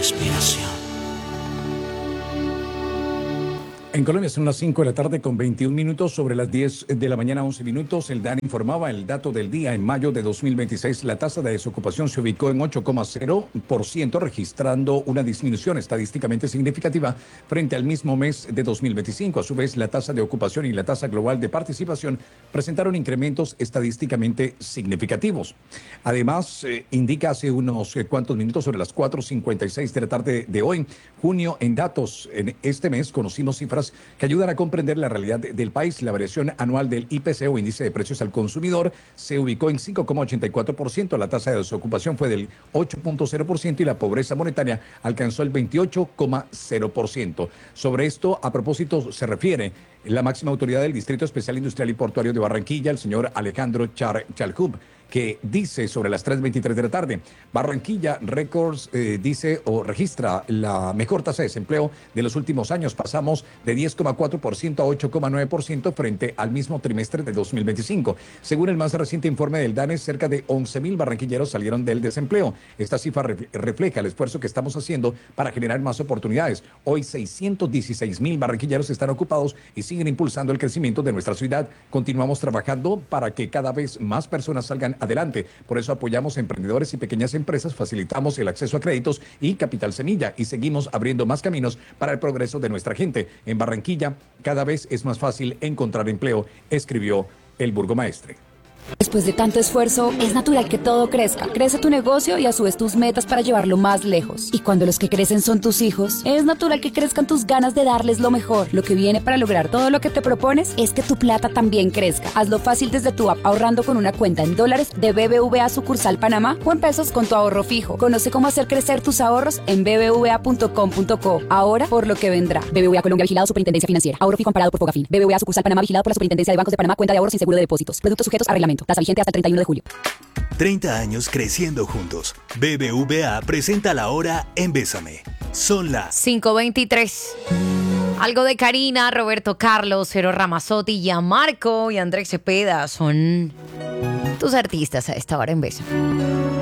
respiración. En Colombia son las 5 de la tarde con 21 minutos, sobre las 10 de la mañana 11 minutos. El DANE informaba el dato del día. En mayo de 2026, la tasa de desocupación se ubicó en 8,0%, registrando una disminución estadísticamente significativa frente al mismo mes de 2025. A su vez, la tasa de ocupación y la tasa global de participación presentaron incrementos estadísticamente significativos. Además, indica hace unos cuantos minutos, sobre las 4:56 de la tarde de hoy, junio, en datos en este mes conocimos cifras que ayudan a comprender la realidad del país. La variación anual del IPC, o índice de precios al consumidor, se ubicó en 5,84%. La tasa de desocupación fue del 8,0% y la pobreza monetaria alcanzó el 28,0%. Sobre esto, a propósito, se refiere la máxima autoridad del Distrito Especial Industrial y Portuario de Barranquilla, el señor Alejandro Chalhub, que dice sobre las 3:23 de la tarde: Barranquilla Records dice o registra la mejor tasa de desempleo de los últimos años. Pasamos de 10,4% a 8,9% frente al mismo trimestre de 2025. Según el más reciente informe del DANE, cerca de 11,000 barranquilleros salieron del desempleo. Esta cifra refleja el esfuerzo que estamos haciendo para generar más oportunidades. Hoy 616,000 barranquilleros están ocupados y siguen impulsando el crecimiento de nuestra ciudad. Continuamos trabajando para que cada vez más personas salgan adelante. Por eso apoyamos a emprendedores y pequeñas empresas, facilitamos el acceso a créditos y capital semilla y seguimos abriendo más caminos para el progreso de nuestra gente. En Barranquilla cada vez es más fácil encontrar empleo, escribió el burgomaestre. Después de tanto esfuerzo, es natural que todo crezca. Crece tu negocio y a su vez tus metas para llevarlo más lejos. Y cuando los que crecen son tus hijos, es natural que crezcan tus ganas de darles lo mejor. Lo que viene para lograr todo lo que te propones es que tu plata también crezca. Hazlo fácil desde tu app, ahorrando con una cuenta en dólares de BBVA sucursal Panamá o en pesos con tu ahorro fijo. Conoce cómo hacer crecer tus ahorros en bbva.com.co. Ahora por lo que vendrá. BBVA Colombia, vigilado Superintendencia Financiera. Ahorro fijo amparado por Fogafín. BBVA sucursal Panamá, vigilado por la Superintendencia de Bancos de Panamá. Cuenta de ahorros sin seguro de depósitos. Productos sujetos a reglamento. Tasa vigente hasta el 31 de julio. 30 años creciendo juntos. BBVA presenta la hora en Bésame. Son las 5:23. Algo de Karina, Roberto Carlos, Cero Ramazzotti, Gianmarco y Andrés Cepeda son tus artistas a esta hora en Bésame.